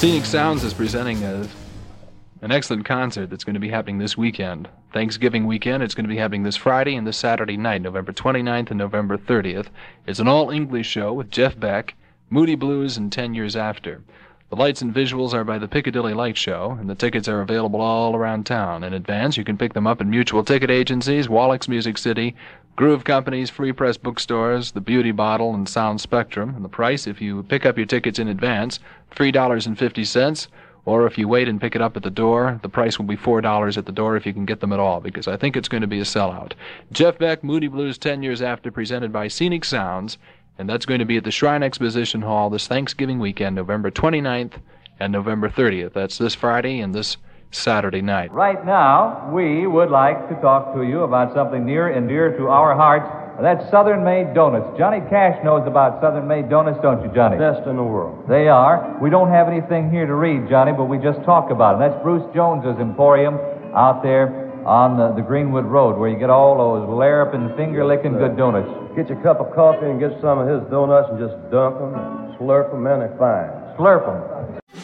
Scenic Sounds is presenting an excellent concert that's going to be happening this weekend. Thanksgiving weekend. It's going to be happening this Friday and this Saturday night, November 29th and November 30th. It's an all-English show with Jeff Beck, Moody Blues, and 10 Years After. The lights and visuals are by the Piccadilly Light Show, and the tickets are available all around town. In advance, you can pick them up at mutual ticket agencies, Wallack's Music City, Groove Companies, Free Press bookstores, The Beauty Bottle, and Sound Spectrum. And the price, if you pick up your tickets in advance, $3.50, or if you wait and pick it up at the door, the price will be $4 at the door if you can get them at all, because I think it's going to be a sellout. Jeff Beck, Moody Blues, 10 Years After, presented by Scenic Sounds, and that's going to be at the Shrine Exposition Hall this Thanksgiving weekend, November 29th and November 30th. That's this Friday and this Saturday night. Right now, we would like to talk to you about something near and dear to our hearts. That's Southern Made Donuts. Johnny Cash knows about Southern Made Donuts, don't you, Johnny? Best in the world. They are. We don't have anything here to read, Johnny, but we just talk about it. That's Bruce Jones's Emporium out there on the Greenwood Road, where you get all those larrapin', finger-licking good donuts. Get your cup of coffee and get some of his donuts and just dunk them, slurp them, and they're fine. Slurp them.